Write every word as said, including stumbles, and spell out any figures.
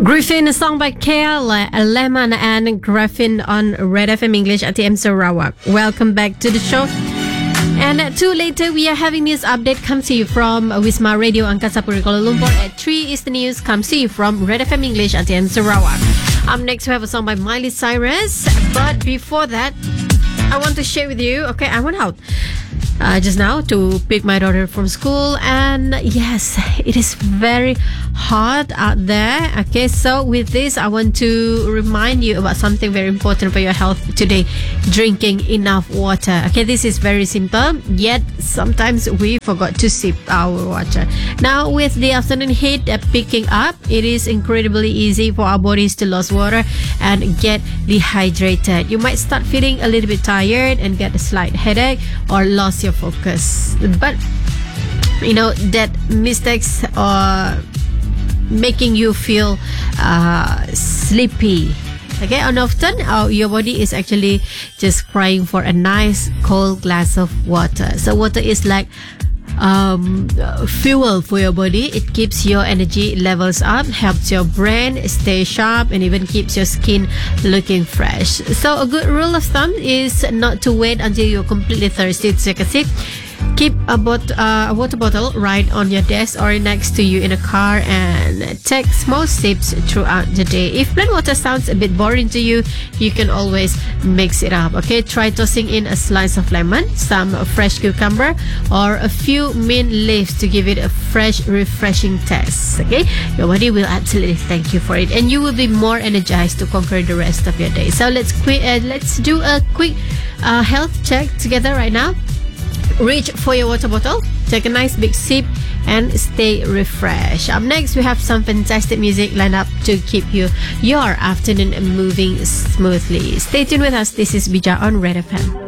Griffin, a song by Kale, Lemon and Griffin on Red F M English at the M Sarawak. Welcome back to the show. And at two later, we are having news update comes to you from Wisma Radio Angkasa Puri Kuala Lumpur. At three is the news comes to you from Red F M English at the M Sarawak. Up next, we have a song by Miley Cyrus. But before that, I want to share with you, okay, I went out uh, just now to pick my daughter from school, and yes, it is very hot out there. Okay, so with this, I want to remind you about something very important for your health today: drinking enough water. Okay, this is very simple, yet sometimes we forgot to sip our water. Now, with the afternoon heat uh, picking up, it is incredibly easy for our bodies to lose water and get dehydrated. You might start feeling a little bit tired and get a slight headache or lose your focus. But you know that mistakes are making you feel uh, sleepy. Okay, and often uh, your body is actually just crying for a nice cold glass of water. So water is like um, fuel for your body. It keeps your energy levels up, helps your brain stay sharp, and even keeps your skin looking fresh. So a good rule of thumb is not to wait until you're completely thirsty to take a sip. Keep a, bot- uh, a water bottle right on your desk or next to you in a car, and take small sips throughout the day. If plain water sounds a bit boring to you, you can always mix it up. Okay, try tossing in a slice of lemon, some fresh cucumber, or a few mint leaves to give it a fresh, refreshing taste. Okay, your body will absolutely thank you for it, and you will be more energized to conquer the rest of your day. So let's quick, uh, let's do a quick uh, health check together right now. Reach for your water bottle, take a nice big sip, and stay refreshed. Up next, we have some fantastic music lined up to keep you your afternoon moving smoothly. Stay tuned with us. This is Bija on Red F M.